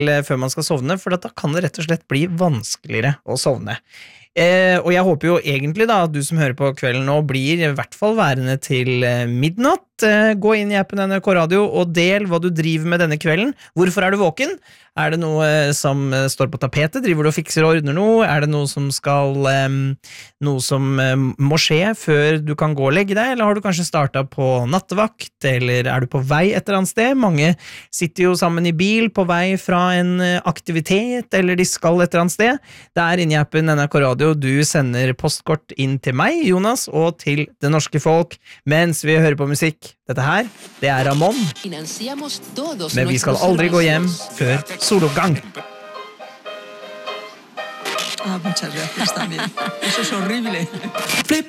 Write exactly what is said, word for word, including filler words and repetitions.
før man skal sovne, for da kan det rett og slett bli vanskeligere å sovne. Eh, og jeg håper jo egentlig da, at du som hører på kvelden nå blir i hvert fall værende til midnatt. Eh, gå inn i appen N R K Radio og del hva du driver med denne kvelden. Hvorfor er du våken? Er det noe som står på tapetet? Driver du og fikser og ordner noe? Er det noe som skal eh, noe som eh, må skje før du kan gå og legge deg? Eller har du kanskje startet på nattevakt? Eller er du på vei et eller annet sted? Mange sitter jo sammen i bil på vei fra en aktivitet, eller de skal et eller annet sted. Det er inne i appen N R K Radio. Du sender postkort inn til meg, Jonas, og til det norske folk, mens vi hører på musikk. Dette her, det er Ramón. Men vi skal aldri gå hjem før soloppgang. Ah, muchas gracias también. Eso es horrible. Flip